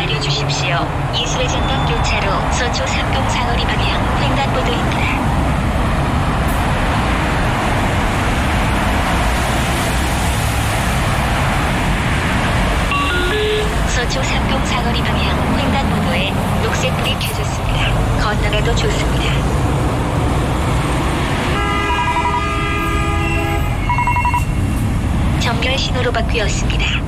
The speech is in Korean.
내려주십시오. 이슬의 전방 교차로 서초 304거리 방향 횡단보도입니다. 서초 304거리 방향 횡단보도에 녹색불이 켜졌습니다. 건너가도 좋습니다. 정렬 신호로 바뀌었습니다.